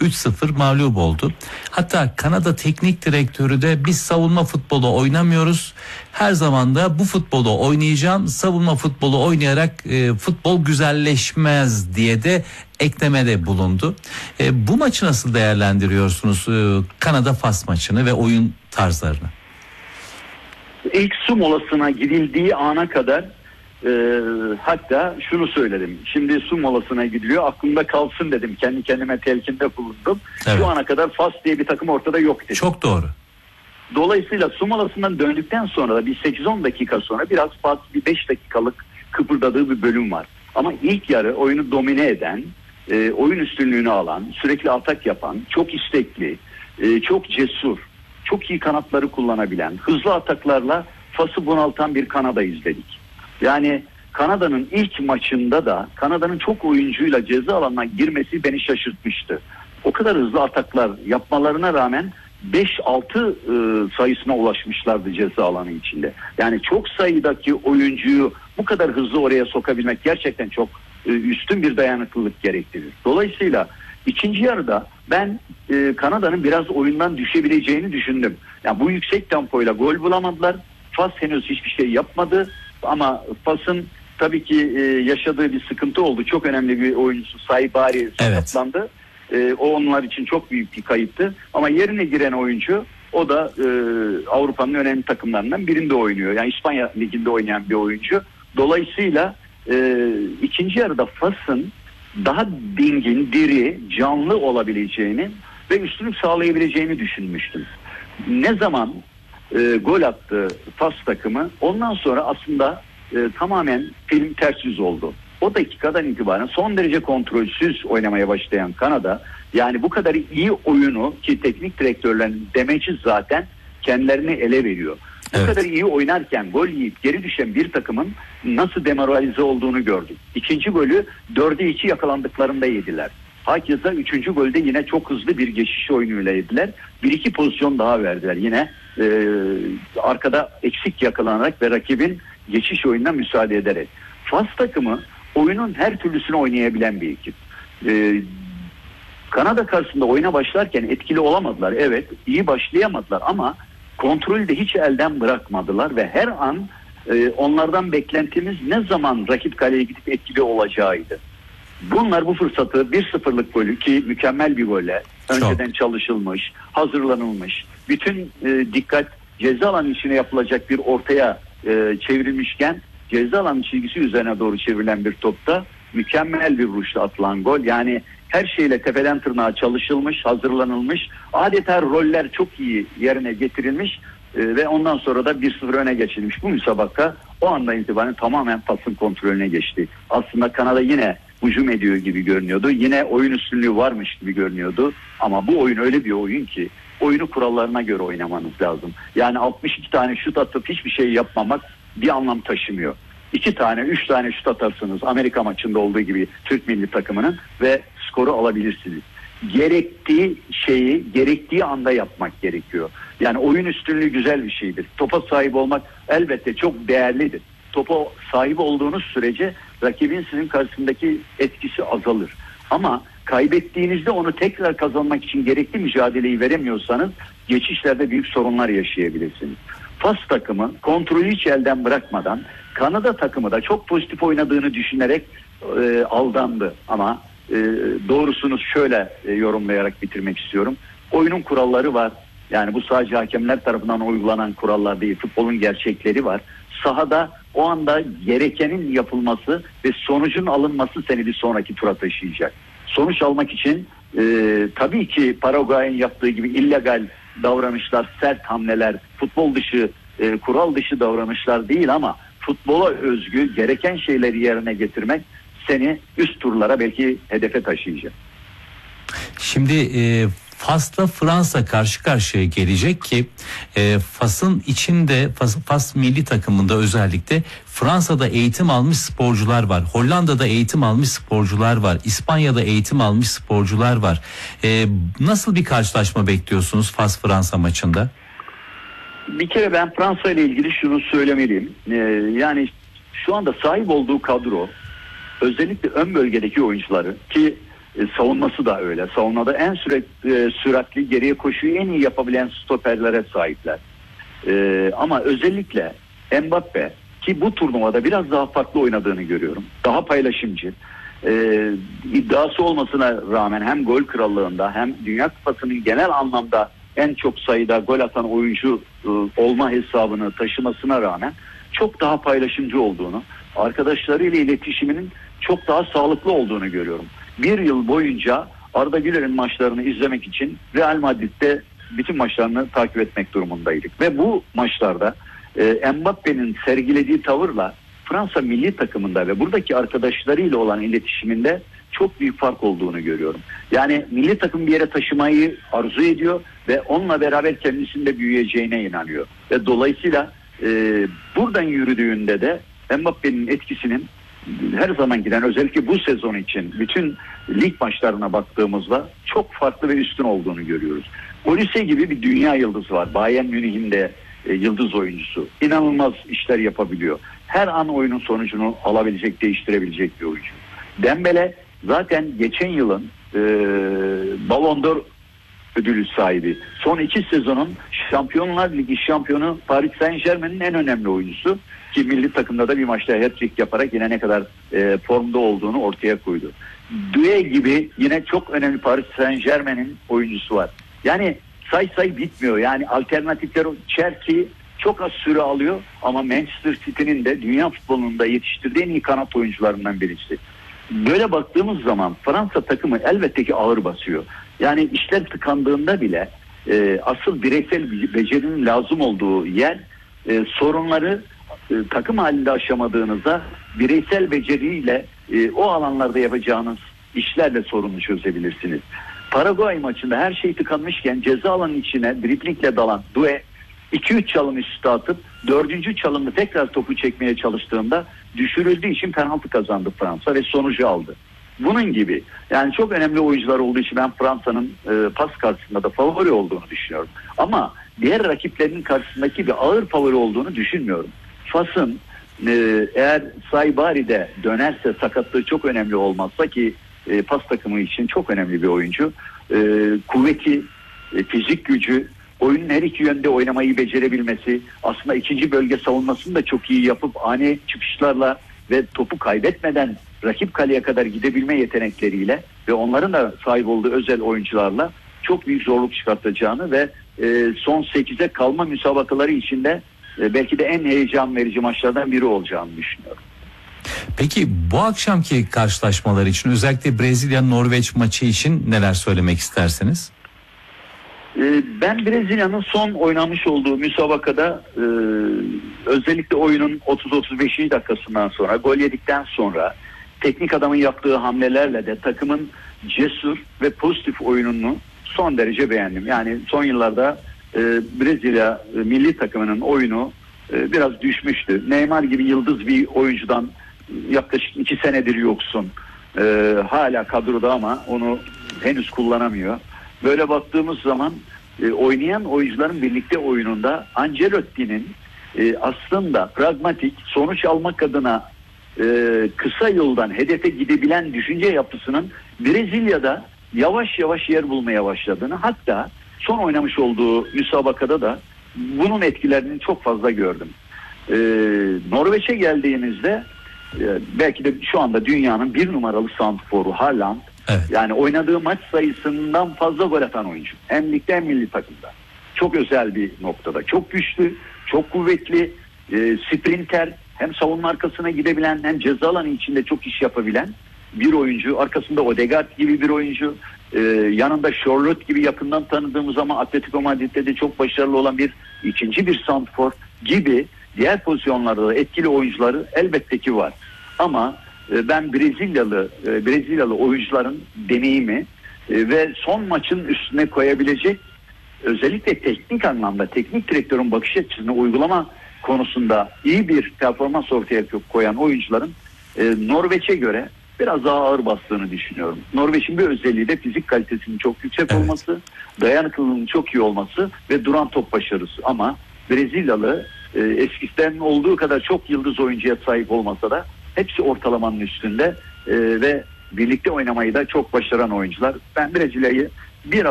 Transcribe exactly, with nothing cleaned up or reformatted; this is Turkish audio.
üç sıfır mağlup oldu. Hatta Kanada teknik direktörü de biz savunma futbolu oynamıyoruz. Her zaman da bu futbolu oynayacağım. Savunma futbolu oynayarak e, futbol güzelleşmez diye de eklemede bulundu. E, bu maçı nasıl değerlendiriyorsunuz? E, Kanada-Fas maçını ve oyun tarzlarını. İlk su molasına gidildiği ana kadar e, hatta şunu söyledim. Şimdi su molasına gidiliyor. Aklımda kalsın dedim. Kendi kendime telkinde bulundum. Evet. Şu ana kadar Fas diye bir takım ortada yok dedim. Çok doğru. Dolayısıyla su molasından döndükten sonra da bir sekiz on dakika sonra biraz Fas bir beş dakikalık kıpırdadığı bir bölüm var. Ama ilk yarı oyunu domine eden, e, oyun üstünlüğünü alan, sürekli atak yapan, çok istekli, e, çok cesur, çok iyi kanatları kullanabilen, hızlı ataklarla Fas'ı bunaltan bir Kanada izledik. Yani Kanada'nın ilk maçında da Kanada'nın çok oyuncuyla ceza alanına girmesi beni şaşırtmıştı. O kadar hızlı ataklar yapmalarına rağmen beş altı e, sayısına ulaşmışlardı ceza alanı içinde. Yani çok sayıdaki oyuncuyu bu kadar hızlı oraya sokabilmek gerçekten çok e, üstün bir dayanıklılık gerektirir. Dolayısıyla ikinci yarıda ben e, Kanada'nın biraz oyundan düşebileceğini düşündüm. Yani bu yüksek tempoyla gol bulamadılar. Fas henüz hiçbir şey yapmadı ama Fas'ın tabii ki e, yaşadığı bir sıkıntı oldu. Çok önemli bir oyuncusu Saibari sakatlandı. Evet. E, o onlar için çok büyük bir kayıptı. Ama yerine giren oyuncu o da e, Avrupa'nın önemli takımlarından birinde oynuyor. Yani İspanya Ligi'nde oynayan bir oyuncu. Dolayısıyla e, ikinci yarıda Fas'ın daha dingin, diri, canlı olabileceğini ve üstünlük sağlayabileceğini düşünmüştüm. Ne zaman e, gol attı Fas takımı ondan sonra aslında e, tamamen film ters yüz oldu. O dakikadan itibaren son derece kontrolsüz oynamaya başlayan Kanada, yani bu kadar iyi oyunu ki teknik direktörlerin demeci zaten kendilerini ele veriyor. Bu evet. kadar iyi oynarken gol yiyip geri düşen bir takımın nasıl demoralize olduğunu gördük. İkinci golü dörde iki yakalandıklarında yediler. Hakeza üçüncü golde yine çok hızlı bir geçiş oyunuyla yediler. Bir iki pozisyon daha verdiler. Yine e, arkada eksik yakalanarak ve rakibin geçiş oyununa müsaade ederek. Fas takımı oyunun her türlüsünü oynayabilen bir ekip. Ee, Kanada karşısında oyuna başlarken etkili olamadılar. Evet, iyi başlayamadılar ama kontrolü de hiç elden bırakmadılar ve her an e, onlardan beklentimiz ne zaman rakip kaleye gidip etkili olacağıydı. Bunlar bu fırsatı bir sıfırlık golü ki mükemmel bir golle önceden Çok. çalışılmış, hazırlanılmış. Bütün e, dikkat ceza alanı içine yapılacak bir ortaya e, çevrilmişken ceza alanı çizgisi üzerine doğru çevrilen bir topta mükemmel bir vuruşla atılan gol. Yani her şeyle tepeden tırnağa çalışılmış, hazırlanılmış. Adeta roller çok iyi yerine getirilmiş e, ve ondan sonra da bir sıfır öne geçilmiş. Bu müsabaka o andan itibaren tamamen Fas'ın kontrolüne geçti. Aslında Kanada yine hücum ediyor gibi görünüyordu. Yine oyun üstünlüğü varmış gibi görünüyordu. Ama bu oyun öyle bir oyun ki oyunu kurallarına göre oynamanız lazım. Yani altmış iki tane şut atıp hiçbir şey yapmamak bir anlam taşımıyor. İki tane, üç tane şut atarsınız Amerika maçında olduğu gibi Türk milli takımının ve skoru alabilirsiniz. Gerektiği şeyi gerektiği anda yapmak gerekiyor. Yani oyun üstünlüğü güzel bir şeydir. Topa sahip olmak elbette çok değerlidir. Topa sahip olduğunuz sürece rakibin sizin karşısındaki etkisi azalır. Ama kaybettiğinizde onu tekrar kazanmak için gerekli mücadeleyi veremiyorsanız geçişlerde büyük sorunlar yaşayabilirsiniz. Fas takımı kontrolü hiç elden bırakmadan Kanada takımı da çok pozitif oynadığını düşünerek e, aldandı. Ama e, doğrusunu şöyle e, yorumlayarak bitirmek istiyorum. Oyunun kuralları var. Yani bu sadece hakemler tarafından uygulanan kurallar değil. Futbolun gerçekleri var. Sahada o anda gerekenin yapılması ve sonucun alınması seni bir sonraki tura taşıyacak. Sonuç almak için e, tabii ki Paraguay'ın yaptığı gibi illegal davranışlar, sert hamleler, futbol dışı, e, kural dışı davranışlar değil ama futbola özgü gereken şeyleri yerine getirmek seni üst turlara belki hedefe taşıyacak. Şimdi e, Fas'ta Fransa karşı karşıya gelecek ki e, Fas'ın içinde Fas, Fas milli takımında özellikle Fransa'da eğitim almış sporcular var. Hollanda'da eğitim almış sporcular var. İspanya'da eğitim almış sporcular var. E, nasıl bir karşılaşma bekliyorsunuz Fas-Fransa maçında? Bir kere ben Fransa ile ilgili şunu söylemeliyim. Ee, yani şu anda sahip olduğu kadro özellikle ön bölgedeki oyuncuları ki E, savunması da öyle. Savunmada en sürekli, e, süratli geriye koşuyu en iyi yapabilen stoperlere sahipler. E, ama özellikle Mbappe, ki bu turnuvada biraz daha farklı oynadığını görüyorum. Daha paylaşımcı. E, iddiası olmasına rağmen hem gol krallığında hem Dünya Kupası'nın genel anlamda en çok sayıda gol atan oyuncu e, olma hesabını taşımasına rağmen çok daha paylaşımcı olduğunu, arkadaşlarıyla iletişiminin çok daha sağlıklı olduğunu görüyorum. Bir yıl boyunca Arda Güler'in maçlarını izlemek için Real Madrid'de bütün maçlarını takip etmek durumundaydık. Ve bu maçlarda e, Mbappe'nin sergilediği tavırla Fransa milli takımında ve buradaki arkadaşlarıyla olan iletişiminde çok büyük fark olduğunu görüyorum. Yani milli takım bir yere taşımayı arzu ediyor ve onunla beraber kendisinde büyüyeceğine inanıyor. Ve dolayısıyla e, buradan yürüdüğünde de Mbappe'nin etkisinin her zaman giden, özellikle bu sezon için bütün lig maçlarına baktığımızda çok farklı ve üstün olduğunu görüyoruz. Olise gibi bir dünya yıldızı var. Bayern Münih'in de e, yıldız oyuncusu. İnanılmaz işler yapabiliyor. Her an oyunun sonucunu alabilecek, değiştirebilecek bir oyuncu. Dembele zaten geçen yılın e, Ballon d'Or ödülü sahibi. Son iki sezonun Şampiyonlar Ligi şampiyonu Paris Saint-Germain'in en önemli oyuncusu. Ki milli takımda da bir maçta hat-trick yaparak yine ne kadar e, formda olduğunu ortaya koydu. Doué gibi yine çok önemli Paris Saint-Germain'in oyuncusu var. Yani say say bitmiyor. Yani alternatifler, Chelsea çok az süre alıyor ama Manchester City'nin de dünya futbolunda yetiştirdiği en iyi kanat oyuncularından birisi. Böyle baktığımız zaman Fransa takımı elbette ki ağır basıyor. Yani işler tıkandığında bile e, asıl bireysel becerinin lazım olduğu yer e, sorunları e, takım halinde aşamadığınızda bireysel beceriyle e, o alanlarda yapacağınız işlerle sorunu çözebilirsiniz. Paraguay maçında her şey tıkanmışken ceza alanının içine driblingle dalan Doué iki üç çalım üstü atıp dördüncü çalımda tekrar topu çekmeye çalıştığında düşürüldüğü için penaltı kazandı Fransa ve sonucu aldı. Bunun gibi yani çok önemli oyuncular olduğu için ben Fransa'nın e, pas karşısında da favori olduğunu düşünüyorum. Ama diğer rakiplerinin karşısındaki bir ağır favori olduğunu düşünmüyorum. Fas'ın e, eğer Saibari de dönerse, sakatlığı çok önemli olmazsa ki e, pas takımı için çok önemli bir oyuncu. E, kuvveti, e, fizik gücü, oyunun her iki yönde oynamayı becerebilmesi, aslında ikinci bölge savunmasını da çok iyi yapıp ani çıkışlarla ve topu kaybetmeden rakip kaleye kadar gidebilme yetenekleriyle ve onların da sahip olduğu özel oyuncularla çok büyük zorluk çıkartacağını ve e, son sekize kalma müsabakaları içinde e, belki de en heyecan verici maçlardan biri olacağını düşünüyorum. Peki bu akşamki karşılaşmalar için, özellikle Brezilya-Norveç maçı için neler söylemek istersiniz? Ben Brezilya'nın son oynamış olduğu müsabakada e, özellikle oyunun otuz otuz beşinci dakikasından sonra, gol yedikten sonra teknik adamın yaptığı hamlelerle de takımın cesur ve pozitif oyununu son derece beğendim. Yani son yıllarda e, Brezilya e, milli takımının oyunu e, biraz düşmüştü. Neymar gibi yıldız bir oyuncudan yaklaşık iki senedir yoksun. E, hala kadroda ama onu henüz kullanamıyor. Böyle baktığımız zaman e, oynayan oyuncuların birlikte oyununda Ancelotti'nin e, aslında pragmatik, sonuç almak adına e, kısa yoldan hedefe gidebilen düşünce yapısının Brezilya'da yavaş yavaş yer bulmaya başladığını, hatta son oynamış olduğu müsabakada da bunun etkilerini çok fazla gördüm. E, Norveç'e geldiğimizde e, belki de şu anda dünyanın bir numaralı santrforu Haaland. Evet. Yani oynadığı maç sayısından fazla gol atan oyuncu. Hem ligde hem milli takımda. Çok özel bir noktada. Çok güçlü, çok kuvvetli, e, sprinter, hem savunma arkasına gidebilen hem ceza alanı içinde çok iş yapabilen bir oyuncu. Arkasında Odegaard gibi bir oyuncu. E, yanında Charlotte gibi yakından tanıdığımız ama Atletico Madrid'de de çok başarılı olan bir ikinci bir santrfor gibi diğer pozisyonlarda da etkili oyuncuları elbette ki var. Ama ben Brezilyalı Brezilyalı oyuncuların deneyimi ve son maçın üstüne koyabilecek, özellikle teknik anlamda teknik direktörün bakış açısını uygulama konusunda iyi bir performans ortaya koyan oyuncuların Norveç'e göre biraz daha ağır bastığını düşünüyorum. Norveç'in bir özelliği de fizik kalitesinin çok yüksek evet. olması, dayanıklılığının çok iyi olması ve duran top başarısı. Ama Brezilyalı eskiden olduğu kadar çok yıldız oyuncuya sahip olmasa da hepsi ortalamanın üstünde e, ve birlikte oynamayı da çok başaran oyuncular. Ben Brezilya'yı bir